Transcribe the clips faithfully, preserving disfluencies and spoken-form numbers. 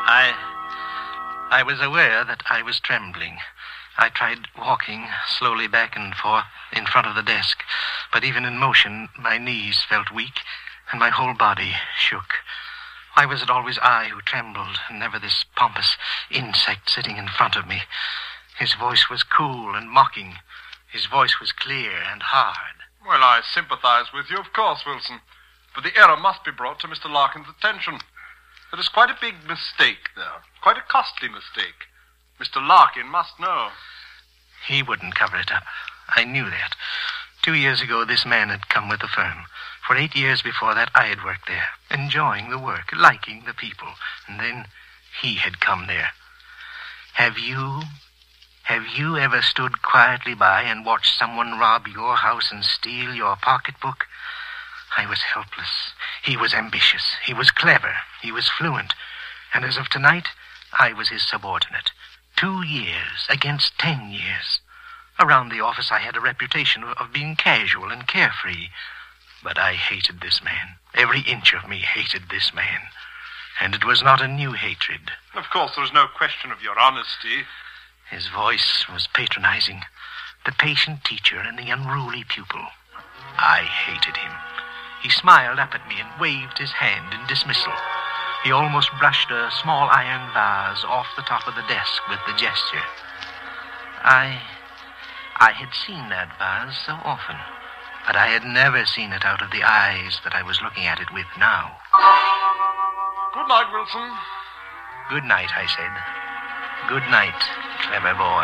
I... I was aware that I was trembling. I tried walking slowly back and forth in front of the desk, but even in motion, my knees felt weak, and my whole body shook. Why was it always I who trembled, and never this pompous insect sitting in front of me? His voice was cool and mocking. His voice was clear and hard. Well, I sympathize with you, of course, Wilson. But the error must be brought to Mister Larkin's attention. There is quite a big mistake there. Quite a costly mistake. Mister Larkin must know. He wouldn't cover it up. I knew that. Two years ago, this man had come with the firm. For eight years before that, I had worked there, enjoying the work, liking the people. And then he had come there. Have you... Have you ever stood quietly by and watched someone rob your house and steal your pocketbook? I was helpless. He was ambitious. He was clever. He was fluent. And as of tonight, I was his subordinate. Two years against ten years. Around the office, I had a reputation of, of being casual and carefree. But I hated this man. Every inch of me hated this man. And it was not a new hatred. Of course, there is no question of your honesty. His voice was patronizing. The patient teacher and the unruly pupil. I hated him. He smiled up at me and waved his hand in dismissal. He almost brushed a small iron vase off the top of the desk with the gesture. I... I had seen that vase so often, but I had never seen it out of the eyes that I was looking at it with now. Good night, Wilson. Good night, I said. Good night, clever boy.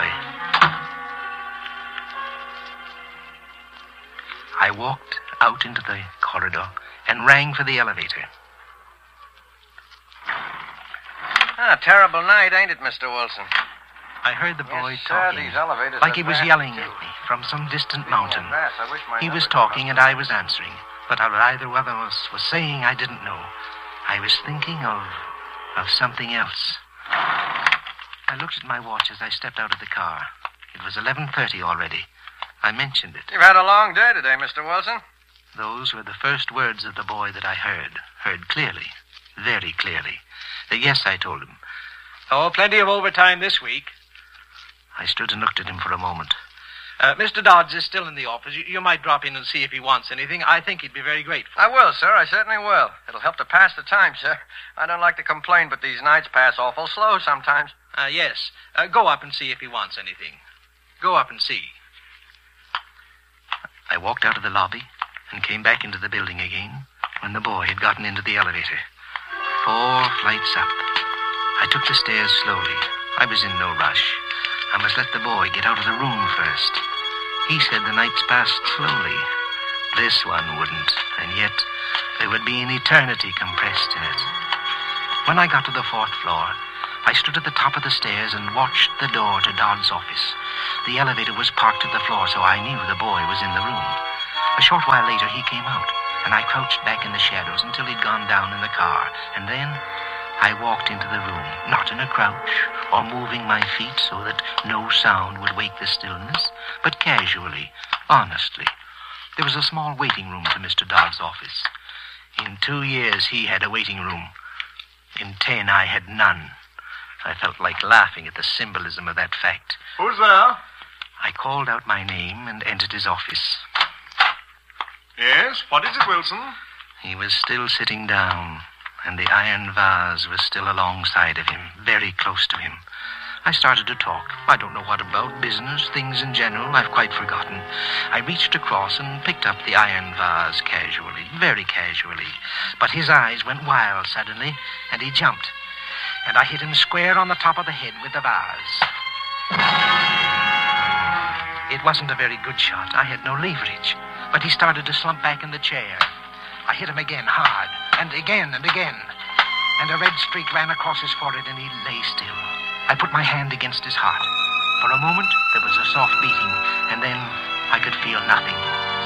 I walked out into the corridor and rang for the elevator. Ah, terrible night, ain't it, Mister Wilson? I heard the boy yes, talking, sir, these elevators like he was vast, yelling too. at me from some distant mountain. Vast. I wish my He was numbers talking were and I was answering, but what either one of us was saying I didn't know. I was thinking of, of something else. I looked at my watch as I stepped out of the car. It was eleven thirty already. I mentioned it. You've had a long day today, Mister Wilson. Those were the first words of the boy that I heard. Heard clearly. Very clearly. Uh, yes, I told him. Oh, plenty of overtime this week. I stood and looked at him for a moment. Uh, Mister Dodds is still in the office. You, you might drop in and see if he wants anything. I think he'd be very grateful. I will, sir. I certainly will. It'll help to pass the time, sir. I don't like to complain, but these nights pass awful slow sometimes. Uh, yes. Uh, go up and see if he wants anything. Go up and see. I walked out of the lobby and came back into the building again when the boy had gotten into the elevator. Four flights up. I took the stairs slowly. I was in no rush. I must let the boy get out of the room first. He said the nights passed slowly. This one wouldn't, and yet there would be an eternity compressed in it. When I got to the fourth floor, I stood at the top of the stairs and watched the door to Dodd's office. The elevator was parked at the floor, so I knew the boy was in the room. A short while later, he came out, and I crouched back in the shadows until he'd gone down in the car. And then I walked into the room, not in a crouch or moving my feet so that no sound would wake the stillness, but casually, honestly. There was a small waiting room to Mister Dodd's office. In two years, he had a waiting room. In ten, I had none. I felt like laughing at the symbolism of that fact. Who's there? I called out my name and entered his office. Yes, what is it, Wilson? He was still sitting down, and the iron vase was still alongside of him, very close to him. I started to talk. I don't know what about, business, things in general, I've quite forgotten. I reached across and picked up the iron vase casually, very casually. But his eyes went wild suddenly, and he jumped. And I hit him square on the top of the head with the vase. It wasn't a very good shot. I had no leverage. But he started to slump back in the chair. I hit him again, hard, and again and again. And a red streak ran across his forehead, and he lay still. I put my hand against his heart. For a moment, there was a soft beating, and then I could feel nothing.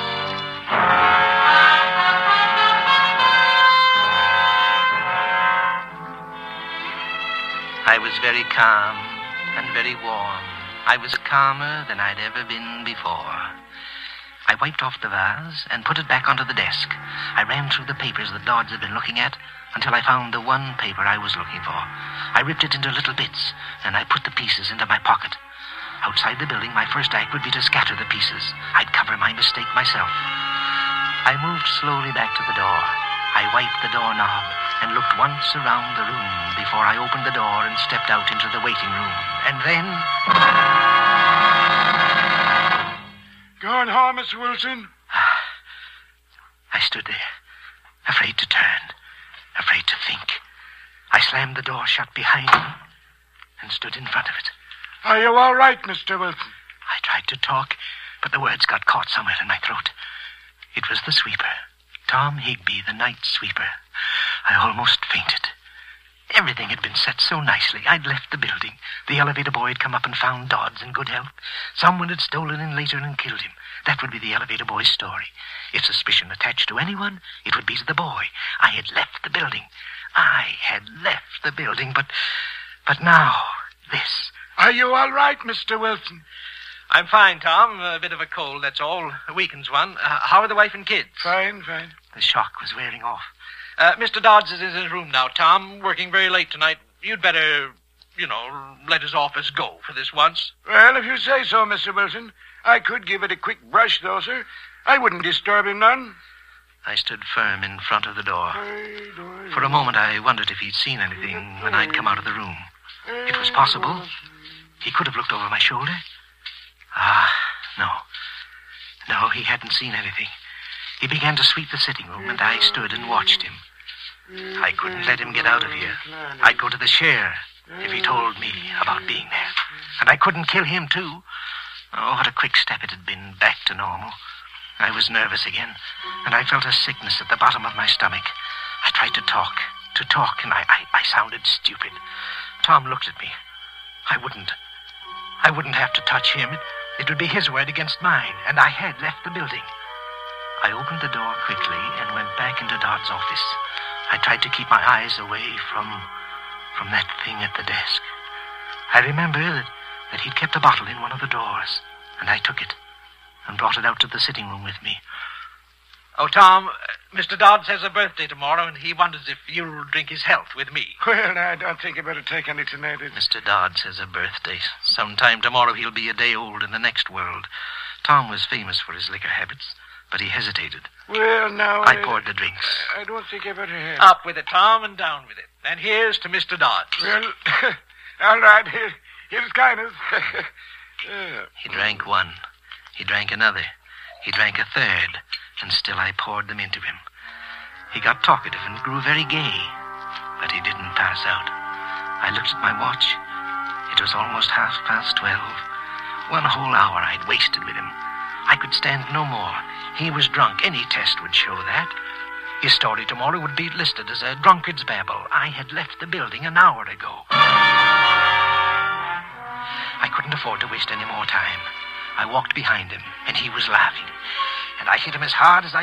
I was very calm and very warm. I was calmer than I'd ever been before. I wiped off the vase and put it back onto the desk. I ran through the papers that Dodds had been looking at until I found the one paper I was looking for. I ripped it into little bits, and I put the pieces into my pocket. Outside the building, my first act would be to scatter the pieces. I'd cover my mistake myself. I moved slowly back to the door. I wiped the doorknob and looked once around the room before I opened the door and stepped out into the waiting room. And then... Going home, Mister Wilson? I stood there, afraid to turn, afraid to think. I slammed the door shut behind me and stood in front of it. Are you all right, Mister Wilson? I tried to talk, but the words got caught somewhere in my throat. It was the sweeper, Tom Higby, the night sweeper. I almost fainted. Everything had been set so nicely. I'd left the building. The elevator boy had come up and found Dodds in good health. Someone had stolen in later and killed him. That would be the elevator boy's story. If suspicion attached to anyone, it would be to the boy. I had left the building. I had left the building, but... But now, this... Are you all right, Mister Wilson? I'm fine, Tom. A bit of a cold, that's all. A weakens one. Uh, how are the wife and kids? Fine, fine. The shock was wearing off. Uh, Mister Dodds is in his room now, Tom, working very late tonight. You'd better, you know, let his office go for this once. Well, if you say so, Mister Wilson. I could give it a quick brush, though, sir. I wouldn't disturb him none. I stood firm in front of the door. For a moment, I wondered if he'd seen anything when I'd come out of the room. It was possible. He could have looked over my shoulder. Ah, no. No, he hadn't seen anything. He began to sweep the sitting room, and I stood and watched him. I couldn't let him get out of here. I'd go to the sheriff if he told me about being there. And I couldn't kill him, too. Oh, what a quick step it had been back to normal. I was nervous again, and I felt a sickness at the bottom of my stomach. I tried to talk, to talk, and I, I, I sounded stupid. Tom looked at me. I wouldn't. I wouldn't have to touch him. It, it would be his word against mine, and I had left the building. I opened the door quickly and went back into Dodd's office. I tried to keep my eyes away from, from that thing at the desk. I remember that, that he'd kept a bottle in one of the drawers, and I took it and brought it out to the sitting room with me. Oh, Tom, uh, Mister Dodds has a birthday tomorrow, and he wonders if you'll drink his health with me. Well, I don't think you better take any tonight. It's... Mister Dodds has a birthday. Sometime tomorrow he'll be a day old in the next world. Tom was famous for his liquor habits, but he hesitated. Well, now... I, I poured the drinks. I don't think you better have... Up with it, Tom, and down with it. And here's to Mister Dodds. Well, all right. Here, here's kindness. uh, he drank one. He drank another. He drank a third, and still I poured them into him. He got talkative and grew very gay, but he didn't pass out. I looked at my watch. It was almost half past twelve. One whole hour I'd wasted with him. I could stand no more. He was drunk. Any test would show that. His story tomorrow would be listed as a drunkard's babble. I had left the building an hour ago. I couldn't afford to waste any more time. I walked behind him, and he was laughing. And I hit him as hard as I